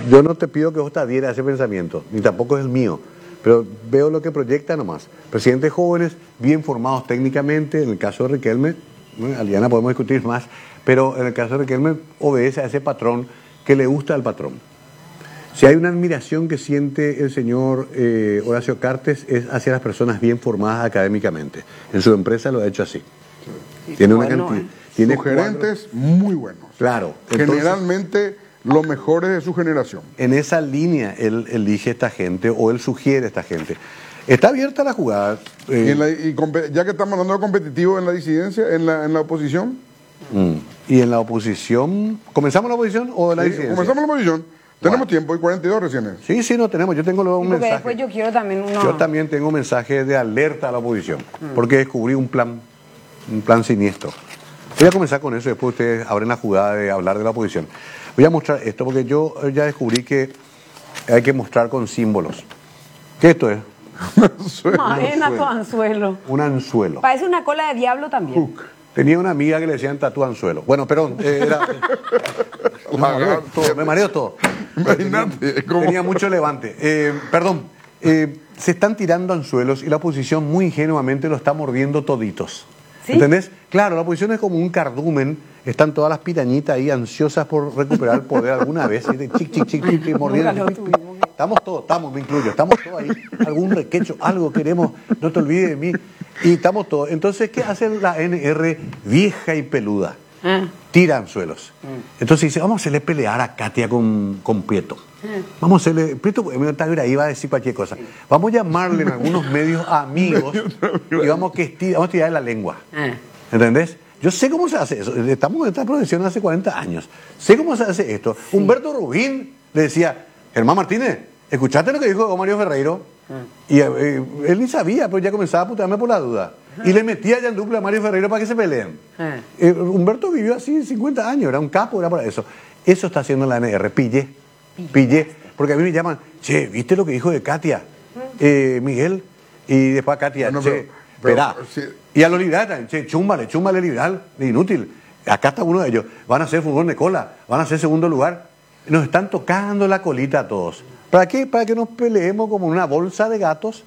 Yo no te pido que vos te adhieras a ese pensamiento, ni tampoco es el mío, pero veo lo que proyecta nomás. Presidentes jóvenes, bien formados técnicamente, en el caso de Riquelme, Aliana podemos discutir más, pero en el caso de Riquelme obedece a ese patrón que le gusta al patrón. Si hay una admiración que siente el señor Horacio Cartes es hacia las personas bien formadas académicamente. En su empresa lo ha hecho así. Sí, Tiene una bueno, cantidad. Tiene Sus gerentes muy buenos. Claro. Generalmente los mejores de su generación. En esa línea él elige esta gente o él sugiere esta gente. Está abierta la jugada. Ya que estamos hablando de competitivo en la disidencia, en la oposición. Y en la oposición, ¿comenzamos la oposición o la disidencia? Comenzamos la oposición. Tenemos tiempo, hay 42 recién. Sí, no tenemos. Yo tengo luego un mensaje. Después yo quiero también uno... Yo también tengo un mensaje de alerta a la oposición, porque descubrí un plan siniestro. Voy a comenzar con eso y después ustedes abren la jugada de hablar de la oposición. Voy a mostrar esto porque yo ya descubrí que hay que mostrar con símbolos. ¿Qué esto es? Maena tu anzuelo. Un anzuelo. Parece una cola de diablo también. Hook. Tenía una amiga que le decían tatu anzuelo. Bueno, perdón, me mareó todo. Imagínate. Tenía mucho levante. Perdón, se están tirando anzuelos y la oposición muy ingenuamente lo está mordiendo toditos. ¿Sí? ¿Entendés? Claro, la oposición es como un cardumen. Están todas las pirañitas ahí ansiosas por recuperar el poder alguna vez. Chic, mordiendo. Estamos, me incluyo, estamos todos ahí. Algún requecho, algo queremos, no te olvides de mí. Y estamos todos. Entonces, ¿qué hace la NR vieja y peluda? Tira anzuelos. Entonces dice, vamos a hacerle pelear a Katia con Prieto. Vamos a hacerle... Prieto ahí va a decir cualquier cosa. Vamos a llamarle en algunos medios amigos y vamos a tirar la lengua. ¿Entendés? Yo sé cómo se hace eso. Estamos en esta profesión hace 40 años. Sé cómo se hace esto. Sí. Humberto Rubín le decía, Germán Martínez, ¿escuchaste lo que dijo Mario Ferreiro? Y él ni sabía, pero ya comenzaba a putearme por la duda. Y le metía ya en dupla a Mario Ferreiro para que se peleen. Humberto vivió así 50 años, era un capo, era para eso. Eso está haciendo la NR, pillé. Porque a mí me llaman, che, ¿viste lo que dijo de Katia? Miguel, y después a Katia, no, che, pero, sí. Y a los liberales también, che, chúmbale liberal, inútil. Acá está uno de ellos, van a ser fútbol de cola, van a ser segundo lugar. Nos están tocando la colita a todos. ¿Para qué? Para que nos peleemos como una bolsa de gatos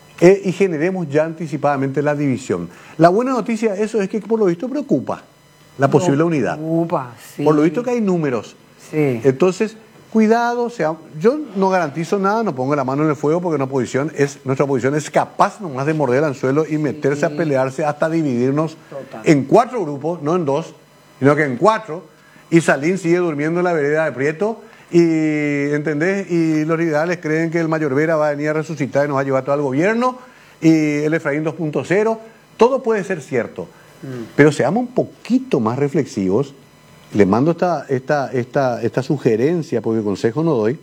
y generemos ya anticipadamente la división. La buena noticia de eso es que por lo visto preocupa la posible unidad. Sí. Por lo visto que hay números. Sí. Entonces, cuidado, yo no garantizo nada, no pongo la mano en el fuego porque nuestra oposición es capaz nomás de morder el anzuelo y meterse a pelearse hasta dividirnos en 4 grupos, no en 2, sino que en 4, y Salín sigue durmiendo en la vereda de Prieto. Y, ¿entendés? Y los liberales creen que el Mayor Vera va a venir a resucitar y nos va a llevar todo al gobierno, y el Efraín 2.0, todo puede ser cierto, pero seamos un poquito más reflexivos. Le mando esta sugerencia, porque consejo no doy,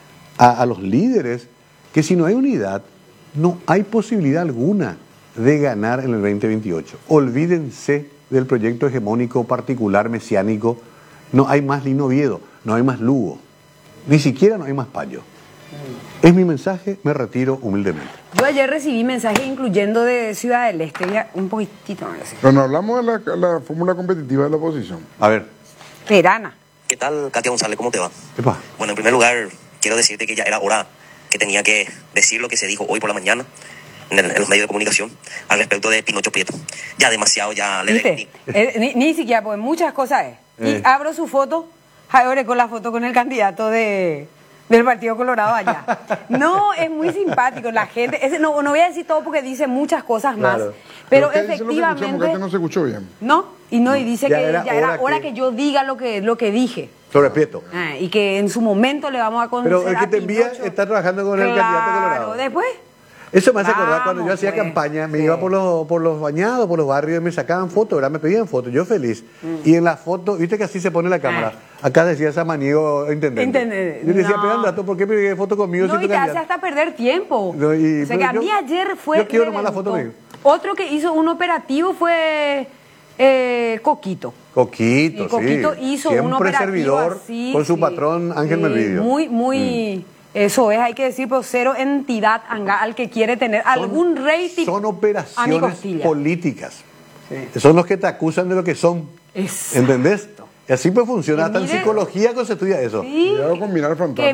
a los líderes, que si no hay unidad, no hay posibilidad alguna de ganar en el 2028. Olvídense del proyecto hegemónico particular mesiánico, no hay más Lino Oviedo, no hay más Lugo. Ni siquiera no hay más Payo. Es mi mensaje, me retiro humildemente. Yo ayer recibí mensajes incluyendo de Ciudad del Este, ya un poquitito más. Cuando hablamos de la fórmula competitiva de la oposición. A ver. Perana. ¿Qué tal, Katia González? ¿Cómo te va? ¿Qué pasa? Bueno, en primer lugar, quiero decirte que ya era hora que tenía que decir lo que se dijo hoy por la mañana en los medios de comunicación al respecto de Pinocho Prieto. Ya demasiado, ya le ¿Viste? Ni siquiera, pues muchas cosas es. Y abro su foto, ahora con la foto con el candidato del Partido Colorado allá. No, es muy simpático. La gente, no voy a decir todo porque dice muchas cosas más. Claro. Pero efectivamente. No se escuchó bien. Y dice Ya que era ya era hora que que yo diga lo que dije. Sobre Prieto. Y que en su momento le vamos a conocer. Pero el que te envía Pinocho. está trabajando con el candidato colorado. Después. Eso me hace acordar cuando yo hacía pues, campaña, me iba por los bañados, por los barrios, y me sacaban fotos, ¿verdad? Me pedían fotos, yo feliz. Y en la foto, viste que así se pone la cámara. Acá decía Samaniego intendente. Yo le decía, pero Andrato, ¿por qué me pide foto conmigo? No, y te hace hasta perder tiempo. No, o sea, que a mí ayer fue... Yo quiero nomás la foto conmigo. Otro que hizo un operativo fue Coquito. Coquito, Y Coquito hizo siempre un operativo servidor así, con su patrón Ángel Melvidio. Muy... Eso es, hay que decir, pero cero entidad al que quiere tener algún rating. Son operaciones políticas. Sí. Son los que te acusan de lo que son. Exacto. ¿Entendés? Y así pues funciona. Que Hasta en mire, psicología se estudia eso. Sí. Cuidado con mirar frontal.